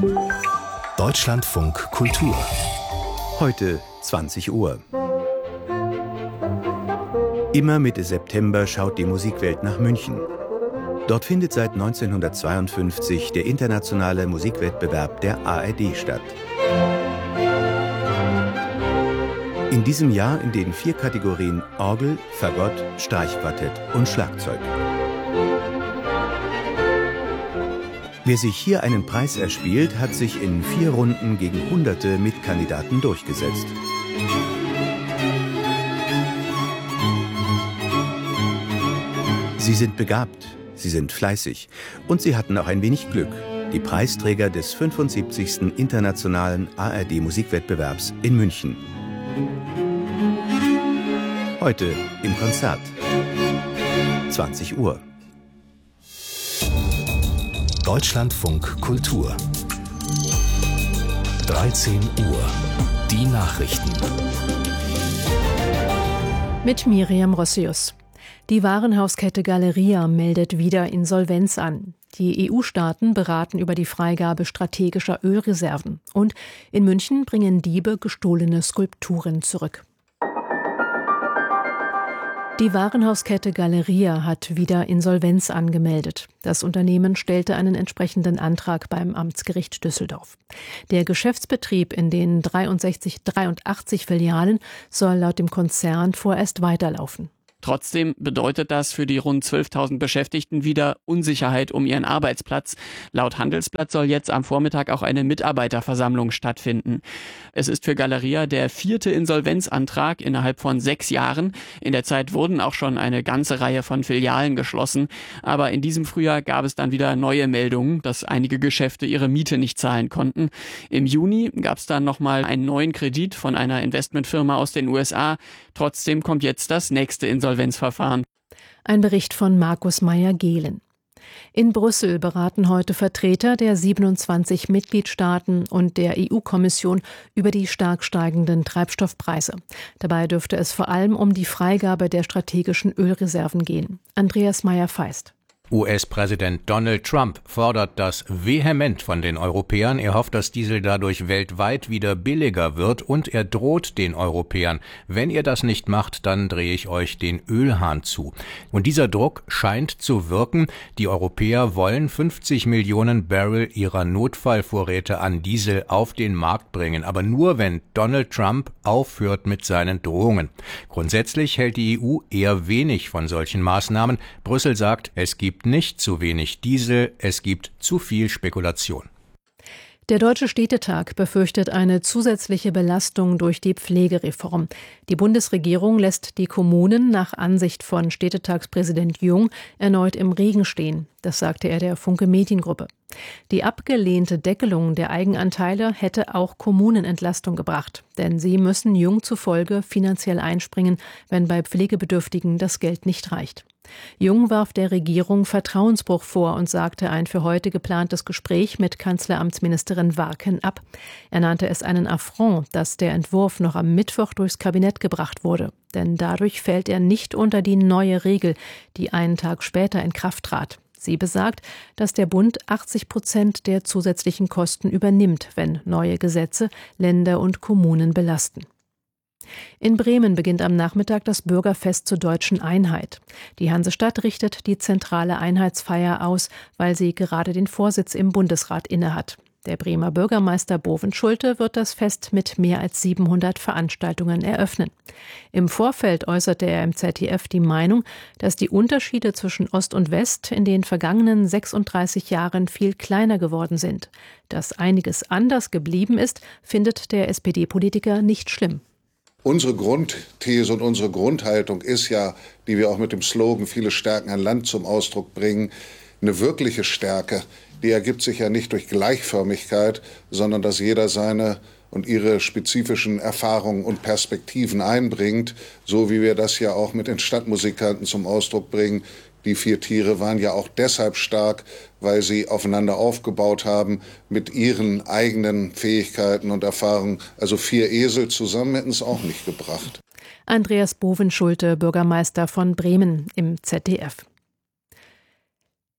Deutschlandfunk Kultur. Heute 20 Uhr. Immer Mitte September schaut die Musikwelt nach München. Dort findet seit 1952 der internationale Musikwettbewerb der ARD statt. In diesem Jahr in den 4 Kategorien Orgel, Fagott, Streichquartett und Schlagzeug. Wer sich hier einen Preis erspielt, hat sich in 4 Runden gegen hunderte Mitkandidaten durchgesetzt. Sie sind begabt, sie sind fleißig und sie hatten auch ein wenig Glück. Die Preisträger des 75. Internationalen ARD-Musikwettbewerbs in München. Heute im Konzert. 20 Uhr. Deutschlandfunk Kultur. 13 Uhr. Die Nachrichten. Mit Miriam Rossius. Die Warenhauskette Galeria meldet wieder Insolvenz an. Die EU-Staaten beraten über die Freigabe strategischer Ölreserven. Und in München bringen Diebe gestohlene Skulpturen zurück. Die Warenhauskette Galeria hat wieder Insolvenz angemeldet. Das Unternehmen stellte einen entsprechenden Antrag beim Amtsgericht Düsseldorf. Der Geschäftsbetrieb in den 83 Filialen soll laut dem Konzern vorerst weiterlaufen. Trotzdem bedeutet das für die rund 12.000 Beschäftigten wieder Unsicherheit um ihren Arbeitsplatz. Laut Handelsblatt soll jetzt am Vormittag auch eine Mitarbeiterversammlung stattfinden. Es ist für Galeria der 4. Insolvenzantrag innerhalb von 6 Jahren. In der Zeit wurden auch schon eine ganze Reihe von Filialen geschlossen. Aber in diesem Frühjahr gab es dann wieder neue Meldungen, dass einige Geschäfte ihre Miete nicht zahlen konnten. Im Juni gab es dann nochmal einen neuen Kredit von einer Investmentfirma aus den USA. Trotzdem kommt jetzt das nächste Insolvenzverfahren. Ein Bericht von Markus Meyer-Gehlen. In Brüssel beraten heute Vertreter der 27 Mitgliedstaaten und der EU-Kommission über die stark steigenden Treibstoffpreise. Dabei dürfte es vor allem um die Freigabe der strategischen Ölreserven gehen. Andreas Meyer-Feist. US-Präsident Donald Trump fordert das vehement von den Europäern. Er hofft, dass Diesel dadurch weltweit wieder billiger wird und er droht den Europäern. Wenn ihr das nicht macht, dann drehe ich euch den Ölhahn zu. Und dieser Druck scheint zu wirken. Die Europäer wollen 50 Millionen Barrel ihrer Notfallvorräte an Diesel auf den Markt bringen. Aber nur, wenn Donald Trump aufhört mit seinen Drohungen. Grundsätzlich hält die EU eher wenig von solchen Maßnahmen. Brüssel sagt, es gibt nicht zu wenig Diesel, es gibt zu viel Spekulation. Der Deutsche Städtetag befürchtet eine zusätzliche Belastung durch die Pflegereform. Die Bundesregierung lässt die Kommunen nach Ansicht von Städtetagspräsident Jung erneut im Regen stehen. Das sagte er der Funke Mediengruppe. Die abgelehnte Deckelung der Eigenanteile hätte auch Kommunen Entlastung gebracht. Denn sie müssen Jung zufolge finanziell einspringen, wenn bei Pflegebedürftigen das Geld nicht reicht. Jung warf der Regierung Vertrauensbruch vor und sagte ein für heute geplantes Gespräch mit Kanzleramtsministerin Warken ab. Er nannte es einen Affront, dass der Entwurf noch am Mittwoch durchs Kabinett gebracht wurde. Denn dadurch fällt er nicht unter die neue Regel, die einen Tag später in Kraft trat. Sie besagt, dass der Bund 80% der zusätzlichen Kosten übernimmt, wenn neue Gesetze Länder und Kommunen belasten. In Bremen beginnt am Nachmittag das Bürgerfest zur deutschen Einheit. Die Hansestadt richtet die zentrale Einheitsfeier aus, weil sie gerade den Vorsitz im Bundesrat innehat. Der Bremer Bürgermeister Bovenschulte wird das Fest mit mehr als 700 Veranstaltungen eröffnen. Im Vorfeld äußerte er im ZDF die Meinung, dass die Unterschiede zwischen Ost und West in den vergangenen 36 Jahren viel kleiner geworden sind. Dass einiges anders geblieben ist, findet der SPD-Politiker nicht schlimm. Unsere Grundthese und unsere Grundhaltung ist ja, die wir auch mit dem Slogan "Viele Stärken an Land" zum Ausdruck bringen, eine wirkliche Stärke. Die ergibt sich ja nicht durch Gleichförmigkeit, sondern dass jeder seine und ihre spezifischen Erfahrungen und Perspektiven einbringt, so wie wir das ja auch mit den Stadtmusikanten zum Ausdruck bringen. Die 4 Tiere waren ja auch deshalb stark, weil sie aufeinander aufgebaut haben mit ihren eigenen Fähigkeiten und Erfahrungen. Also 4 Esel zusammen hätten es auch nicht gebracht. Andreas Bovenschulte, Bürgermeister von Bremen im ZDF.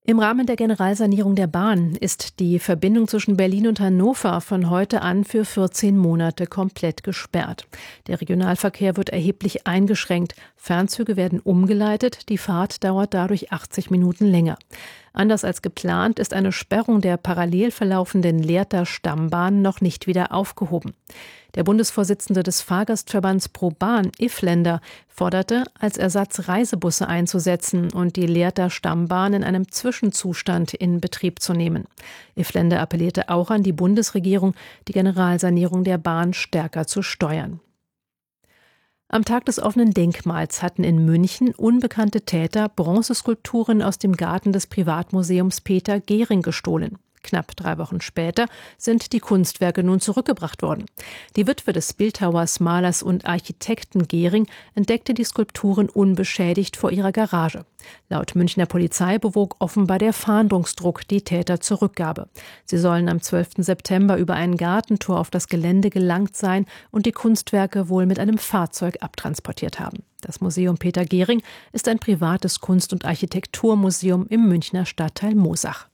Im Rahmen der Generalsanierung der Bahn ist die Verbindung zwischen Berlin und Hannover von heute an für 14 Monate komplett gesperrt. Der Regionalverkehr wird erheblich eingeschränkt. Fernzüge werden umgeleitet, die Fahrt dauert dadurch 80 Minuten länger. Anders als geplant ist eine Sperrung der parallel verlaufenden Lehrter Stammbahn noch nicht wieder aufgehoben. Der Bundesvorsitzende des Fahrgastverbands ProBahn, Ifländer, forderte, als Ersatz Reisebusse einzusetzen und die Lehrter Stammbahn in einem Zwischenzustand in Betrieb zu nehmen. Ifländer appellierte auch an die Bundesregierung, die Generalsanierung der Bahn stärker zu steuern. Am Tag des offenen Denkmals hatten in München unbekannte Täter Bronzeskulpturen aus dem Garten des Privatmuseums Peter Gehring gestohlen. Knapp 3 Wochen später sind die Kunstwerke nun zurückgebracht worden. Die Witwe des Bildhauers, Malers und Architekten Gehring entdeckte die Skulpturen unbeschädigt vor ihrer Garage. Laut Münchner Polizei bewog offenbar der Fahndungsdruck die Täter zur Rückgabe. Sie sollen am 12. September über ein Gartentor auf das Gelände gelangt sein und die Kunstwerke wohl mit einem Fahrzeug abtransportiert haben. Das Museum Peter Gehring ist ein privates Kunst- und Architekturmuseum im Münchner Stadtteil Moosach.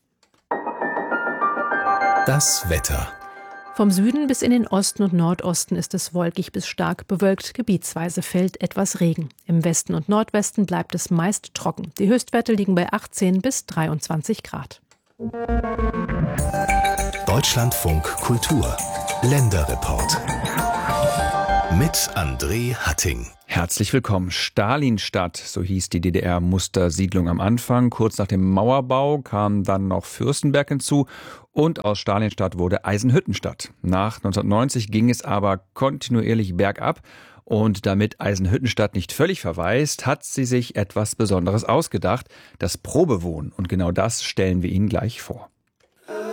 Das Wetter. Vom Süden bis in den Osten und Nordosten ist es wolkig bis stark bewölkt. Gebietsweise fällt etwas Regen. Im Westen und Nordwesten bleibt es meist trocken. Die Höchstwerte liegen bei 18 bis 23 Grad. Deutschlandfunk Kultur. Länderreport. Mit André Hatting. Herzlich willkommen. Stalinstadt, so hieß die DDR-Mustersiedlung am Anfang. Kurz nach dem Mauerbau kam dann noch Fürstenberg hinzu und aus Stalinstadt wurde Eisenhüttenstadt. Nach 1990 ging es aber kontinuierlich bergab und damit Eisenhüttenstadt nicht völlig verwaist, hat sie sich etwas Besonderes ausgedacht, das Probewohnen. Und genau das stellen wir Ihnen gleich vor.